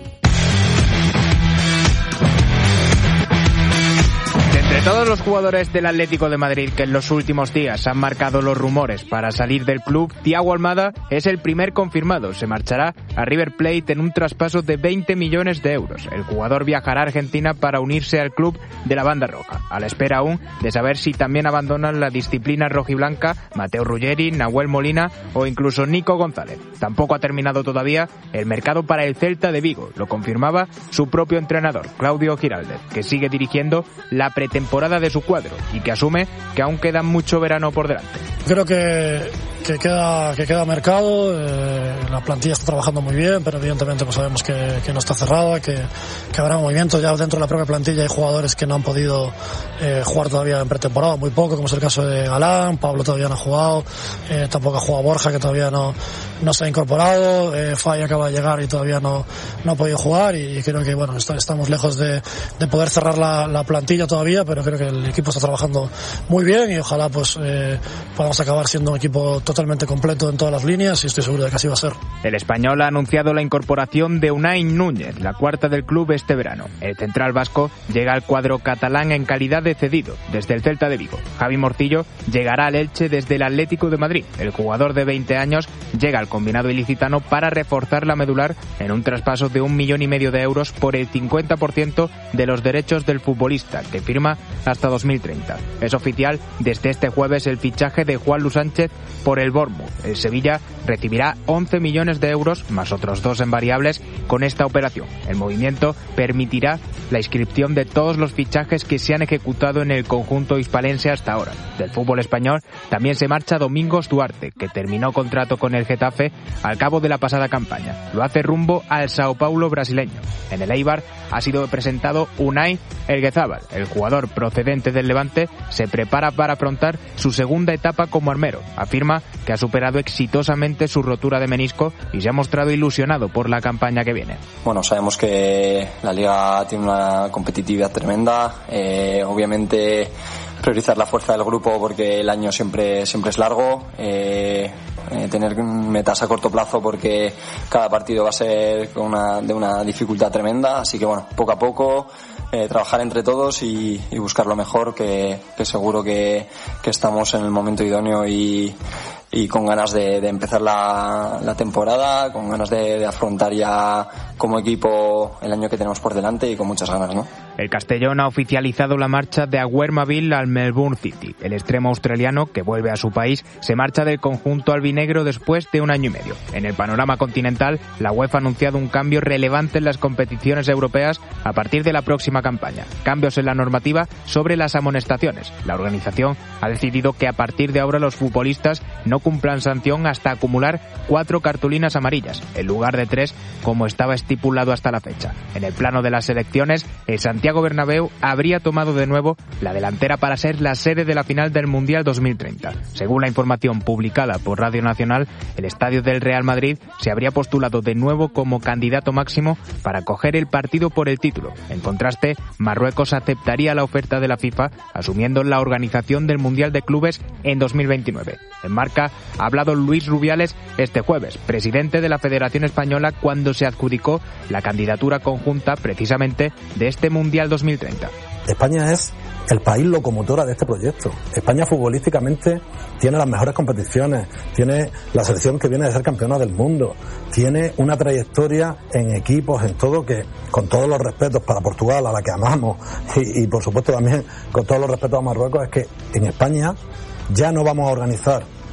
Entre todos los jugadores del Atlético de Madrid que en los últimos días han marcado los rumores para salir del club, Thiago Almada es el primer confirmado. Se marchará a River Plate en un traspaso de veinte millones de euros. El jugador viajará a Argentina para unirse al club de la banda roja, a la espera aún de saber si también abandonan la disciplina rojiblanca Mateo Ruggeri, Nahuel Molina o incluso Nico González. Tampoco ha terminado todavía el mercado para el Celta de Vigo. Lo confirmaba su propio entrenador, Claudio Giraldez, que sigue dirigiendo la pretemporada de su cuadro y que asume que aún queda mucho verano por delante. Creo que, que queda que queda mercado, eh, la plantilla está trabajando muy bien, pero evidentemente pues sabemos que, que no está cerrada, que, que habrá movimientos ya dentro de la propia plantilla. Hay jugadores que no han podido eh, jugar todavía en pretemporada, muy poco, como es el caso de Galán. Pablo todavía no ha jugado, eh, tampoco ha jugado Borja, que todavía no, no se ha incorporado, eh, Fay acaba de llegar y todavía no, no ha podido jugar, y creo que bueno, está, estamos lejos de, de poder cerrar la, la plantilla todavía, pero creo que el equipo está trabajando muy bien y ojalá pues eh, podamos acabar siendo un equipo totalmente completo en todas las líneas, y estoy seguro de que así va a ser. El español ha anunciado la incorporación de Unai Núñez, la cuarta del club este verano. El central vasco llega al cuadro catalán en calidad de cedido desde el Celta de Vigo. Javi Morcillo llegará al Elche desde el Atlético de Madrid. El jugador de veinte años llega al combinado ilicitano para reforzar la medular en un traspaso de un millón y medio de euros por el cincuenta por ciento de los derechos del futbolista, que firma hasta dos mil treinta. Es oficial desde este jueves el fichaje de Juan Luis Sánchez por el Bournemouth. El Sevilla recibirá once millones de euros más otros dos en variables con esta operación. El movimiento permitirá la inscripción de todos los fichajes que se han ejecutado en el conjunto hispalense hasta ahora. Del fútbol español también se marcha Domingos Duarte, que terminó contrato con el Getafe al cabo de la pasada campaña. Lo hace rumbo al Sao Paulo brasileño. En el Eibar ha sido presentado Unai Elguezábal. El jugador procedente del Levante se prepara para afrontar su segunda etapa como armero. Afirma que ha superado exitosamente su rotura de menisco y se ha mostrado ilusionado por la campaña que viene. Bueno, sabemos que la liga tiene una competitividad tremenda. Eh, obviamente priorizar la fuerza del grupo porque el año siempre siempre es largo, eh, eh, tener metas a corto plazo porque cada partido va a ser una, de una dificultad tremenda, así que bueno, poco a poco eh, trabajar entre todos y, y buscar lo mejor, que, que seguro que, que estamos en el momento idóneo y y con ganas de, de empezar la, la temporada, con ganas de, de afrontar ya como equipo el año que tenemos por delante y con muchas ganas, ¿no? El Castellón ha oficializado la marcha de Aguermaville al Melbourne City. El extremo australiano, que vuelve a su país, se marcha del conjunto albinegro después de un año y medio. En el panorama continental, la UEFA ha anunciado un cambio relevante en las competiciones europeas a partir de la próxima campaña. Cambios en la normativa sobre las amonestaciones. La organización ha decidido que a partir de ahora los futbolistas no cumplan sanción hasta acumular cuatro cartulinas amarillas, en lugar de tres, como estaba estipulado hasta la fecha. En el plano de las selecciones, el Santiago Bernabéu habría tomado de nuevo la delantera para ser la sede de la final del Mundial dos mil treinta. Según la información publicada por Radio Nacional, el estadio del Real Madrid se habría postulado de nuevo como candidato máximo para acoger el partido por el título. En contraste, Marruecos aceptaría la oferta de la FIFA, asumiendo la organización del Mundial de Clubes en dos mil veintinueve. En Marca ha hablado Luis Rubiales este jueves, presidente de la Federación Española, cuando se adjudicó la candidatura conjunta precisamente de este Mundial dos mil treinta. España es el país locomotora de este proyecto. España futbolísticamente tiene las mejores competiciones, tiene la selección que viene de ser campeona del mundo, tiene una trayectoria en equipos, en todo, que con todos los respetos para Portugal, a la que amamos, y, y por supuesto también con todos los respetos a Marruecos, es que en España ya no vamos a organizar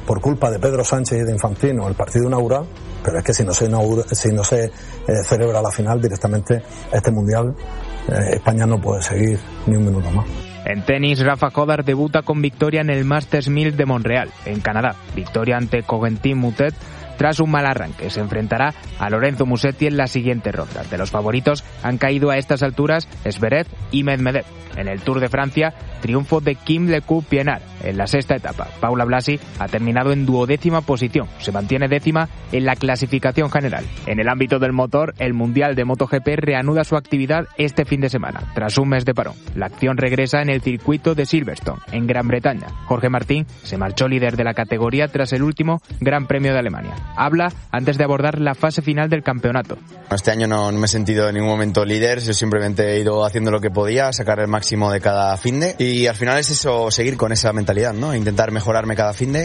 por culpa de Pedro Sánchez y de Infantino el partido inaugural, pero es que si no se inaugura, si no se eh, celebra la final directamente, este mundial eh, España no puede seguir ni un minuto más. En tenis, Rafa Jodar debuta con victoria en el Masters mil de Montreal, en Canadá. Victoria ante Corentin Moutet tras un mal arranque. Se enfrentará a Lorenzo Musetti en la siguiente ronda. De los favoritos han caído a estas alturas Zverev y Medvedev. En el Tour de Francia, triunfo de Kim Lecoq-Pienaar en la sexta etapa. Paula Blasi ha terminado en duodécima posición. Se mantiene décima en la clasificación general. En el ámbito del motor, el Mundial de MotoGP reanuda su actividad este fin de semana, tras un mes de parón. La acción regresa en el circuito de Silverstone, en Gran Bretaña. Jorge Martín se marchó líder de la categoría tras el último Gran Premio de Alemania. Habla antes de abordar la fase final del campeonato. Este año no, no me he sentido en ningún momento líder, yo simplemente he ido haciendo lo que podía, sacar el máximo de cada finde, y al final es eso, seguir con esa mentalidad, ¿no? Intentar mejorarme cada finde.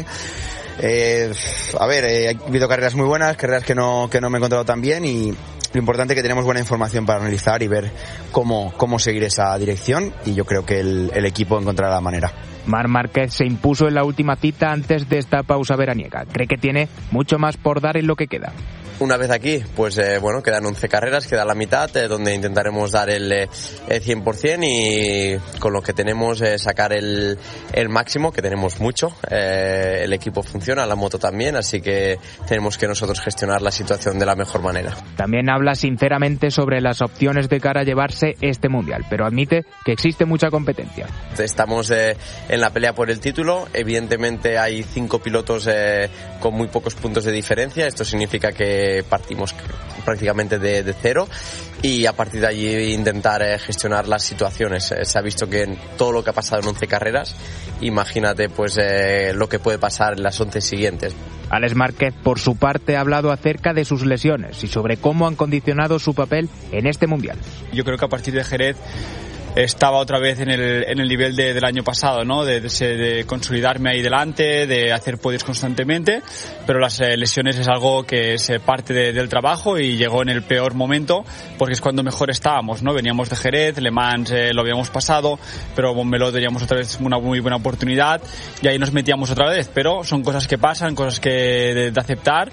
Eh, a ver, eh, ha habido carreras muy buenas, carreras que no, que no me he encontrado tan bien, y lo importante es que tenemos buena información para analizar y ver cómo, cómo seguir esa dirección, y yo creo que el, el equipo encontrará la manera. Marc Márquez se impuso en la última cita antes de esta pausa veraniega. Cree que tiene mucho más por dar en lo que queda. Una vez aquí, pues eh, bueno, quedan once carreras, queda la mitad, eh, donde intentaremos dar el, eh, el cien por ciento y con lo que tenemos eh, sacar el, el máximo, que tenemos mucho. Eh, el equipo funciona, la moto también, así que tenemos que nosotros gestionar la situación de la mejor manera. También habla sinceramente sobre las opciones de cara a llevarse este mundial, pero admite que existe mucha competencia. Estamos eh, en la pelea por el título, evidentemente hay cinco pilotos eh, con muy pocos puntos de diferencia, esto significa que partimos prácticamente de, de cero y a partir de allí intentar eh, gestionar las situaciones. Eh, se ha visto que en todo lo que ha pasado en once carreras, imagínate pues eh, lo que puede pasar en las once siguientes. Alex Márquez, por su parte, ha hablado acerca de sus lesiones y sobre cómo han condicionado su papel en este mundial. Yo creo que a partir de Jerez estaba otra vez en el, en el nivel de, del año pasado, ¿no? De, de, de consolidarme ahí delante, de hacer podios constantemente, pero las eh, lesiones es algo que es parte de, del trabajo y llegó en el peor momento porque es cuando mejor estábamos, ¿no? Veníamos de Jerez, Le Mans eh, lo habíamos pasado, pero Montmeló teníamos otra vez una muy buena oportunidad y ahí nos metíamos otra vez, pero son cosas que pasan, cosas que de, de aceptar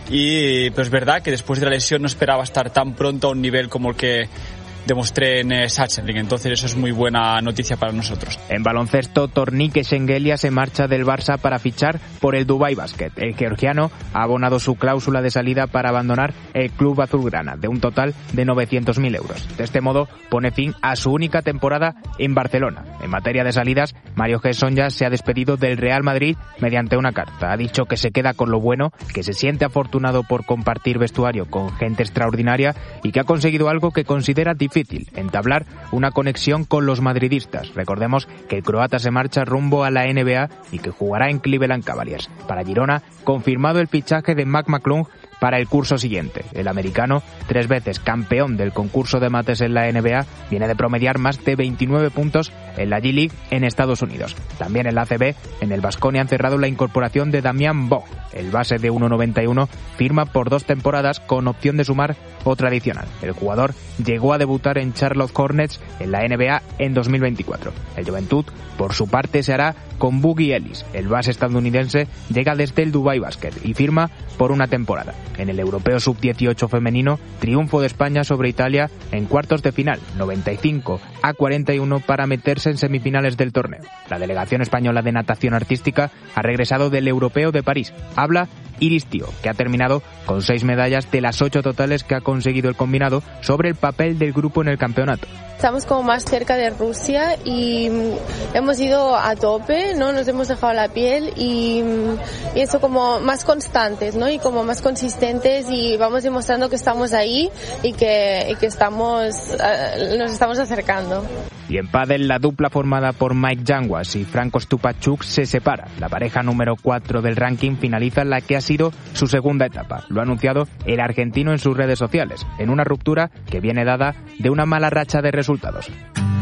y pero es verdad que después de la lesión no esperaba estar tan pronto a un nivel como el que demostré en eh, Sachsenring, entonces eso es muy buena noticia para nosotros. En baloncesto, Tornike Shengelia se marcha del Barça para fichar por el Dubai Basket. El georgiano ha abonado su cláusula de salida para abandonar el club azulgrana, de un total de novecientos mil euros. De este modo, pone fin a su única temporada en Barcelona. En materia de salidas, Mario G. Sonja se ha despedido del Real Madrid mediante una carta. Ha dicho que se queda con lo bueno, que se siente afortunado por compartir vestuario con gente extraordinaria y que ha conseguido algo que considera difícil: entablar una conexión con los madridistas. Recordemos que el croata se marcha rumbo a la N B A y que jugará en Cleveland Cavaliers. Para Girona, confirmado el fichaje de Mac McClung para el curso siguiente. El americano, tres veces campeón del concurso de mates en la N B A, viene de promediar más de veintinueve puntos en la G-League en Estados Unidos. También en la A C B, en el Baskonia han cerrado la incorporación de Damian Bog. El base de uno noventa y uno firma por dos temporadas con opción de sumar otra adicional. El jugador llegó a debutar en Charlotte Hornets en la N B A en dos mil veinticuatro. El Juventud, por su parte, se hará con Boogie Ellis. El base estadounidense llega desde el Dubai Basket y firma por una temporada. En el Europeo sub dieciocho femenino, triunfo de España sobre Italia en cuartos de final, noventa y cinco a cuarenta y uno para meterse en semifinales del torneo. La delegación española de natación artística ha regresado del Europeo de París. Habla Iris Tío, que ha terminado con seis medallas de las ocho totales que ha conseguido el combinado sobre el papel del grupo en el campeonato. Estamos como más cerca de Rusia y hemos ido a tope, ¿no? Nos hemos dejado la piel y, y eso como más constantes, ¿no? Y como más consistentes y vamos demostrando que estamos ahí y que, y que estamos, uh, nos estamos acercando. Y en pádel, la dupla formada por Mike Yanguas y Franco Stupachuk se separa. La pareja número cuatro del ranking finaliza la que ha sido su segunda etapa. Lo ha anunciado el argentino en sus redes sociales, en una ruptura que viene dada de una mala racha de resultados.